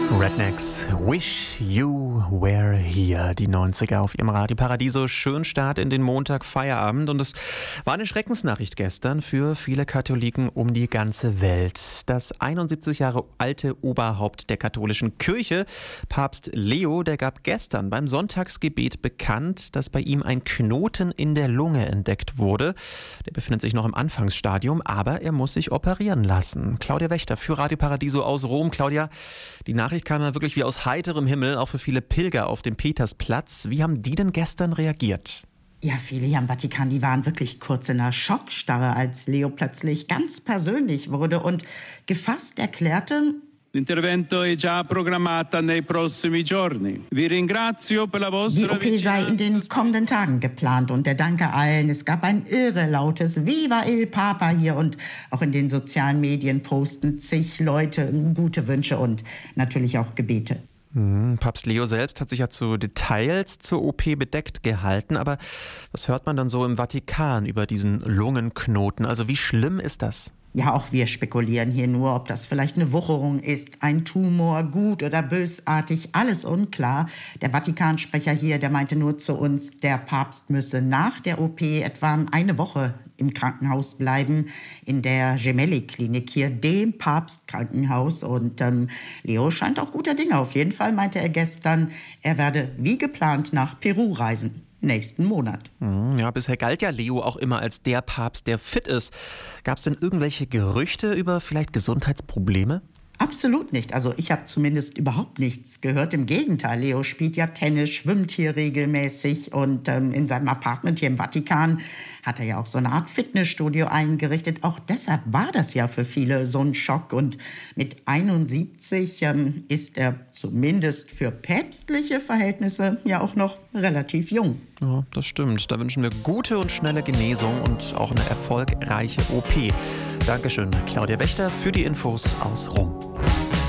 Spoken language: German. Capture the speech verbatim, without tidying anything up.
Rednecks, Wish You Were Here, die neunziger auf ihrem Radio Paradiso. Schön Start in den Montag, Feierabend. Und es war eine Schreckensnachricht gestern für viele Katholiken um die ganze Welt. Das einundsiebzig Jahre alte Oberhaupt der katholischen Kirche, Papst Leo, der gab gestern beim Sonntagsgebet bekannt, dass bei ihm ein Knoten in der Lunge entdeckt wurde. Der befindet sich noch im Anfangsstadium, aber er muss sich operieren lassen. Claudia Wächter für Radio Paradiso aus Rom. Claudia, die Nachricht kam ja wirklich wie aus heiterem Himmel, auch für viele Pilger auf dem Petersplatz. Wie haben die denn gestern reagiert? Ja, viele hier am Vatikan, die waren wirklich kurz in einer Schockstarre, als Leo plötzlich ganz persönlich wurde und gefasst erklärte: L'intervento è già programmata nei prossimi giorni. Vi ringrazio per la vostra Die O P sei in den kommenden Tagen geplant und er danke allen. Es gab ein irre lautes Viva il Papa hier und auch in den sozialen Medien posten zig Leute gute Wünsche und natürlich auch Gebete. Mhm. Papst Leo selbst hat sich ja zu Details zur O P bedeckt gehalten, aber was hört man dann so im Vatikan über diesen Lungenknoten? Also wie schlimm ist das? Ja, auch wir spekulieren hier nur, ob das vielleicht eine Wucherung ist, ein Tumor, gut oder bösartig, alles unklar. Der Vatikansprecher hier, der meinte nur zu uns, der Papst müsse nach der O P etwa eine Woche im Krankenhaus bleiben, in der Gemelli-Klinik hier, dem Papstkrankenhaus. Und ähm, Leo scheint auch guter Dinge. Auf jeden Fall meinte er gestern, er werde wie geplant nach Peru reisen. Nächsten Monat. Ja, bisher galt ja Leo auch immer als der Papst, der fit ist. Gab es denn irgendwelche Gerüchte über vielleicht Gesundheitsprobleme? Absolut nicht. Also ich habe zumindest überhaupt nichts gehört. Im Gegenteil, Leo spielt ja Tennis, schwimmt hier regelmäßig und ähm, in seinem Apartment hier im Vatikan hat er ja auch so eine Art Fitnessstudio eingerichtet. Auch deshalb war das ja für viele so ein Schock. Und mit einundsiebzig ähm, ist er zumindest für päpstliche Verhältnisse ja auch noch relativ jung. Ja, das stimmt. Da wünschen wir gute und schnelle Genesung und auch eine erfolgreiche O P. Dankeschön, Claudia Wächter, für die Infos aus Rom.